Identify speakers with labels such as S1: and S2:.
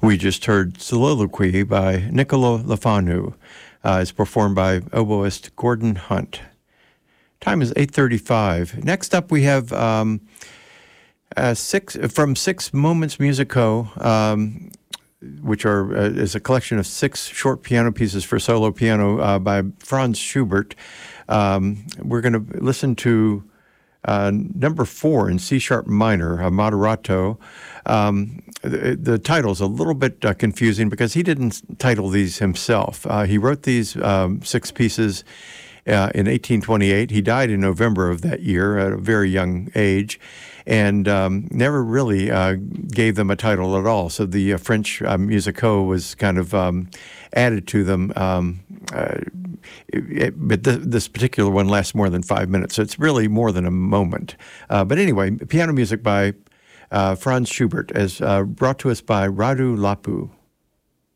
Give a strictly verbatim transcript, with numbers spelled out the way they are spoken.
S1: We just heard Soliloquy by Niccolo Lefanu. Uh, it's performed by oboist Gordon Hunt. Time is eight thirty-five. Next up, we have um, uh, six from Six Moments Musico, um, which are uh, is a collection of six short piano pieces for solo piano uh, by Franz Schubert. Um, we're going to listen to uh, number four in C sharp minor, a moderato. Um, the, the title's a little bit uh, confusing because he didn't title these himself. Uh, he wrote these um, six pieces uh, in eighteen twenty-eight. He died in November of that year at a very young age, and um, never really uh, gave them a title at all. So the uh, French uh, musico was kind of um, added to them. Um, uh, it, it, but th this particular one lasts more than five minutes, so it's really more than a moment. Uh, but anyway, piano music by uh, Franz Schubert, as uh, brought to us by Radu Lapu.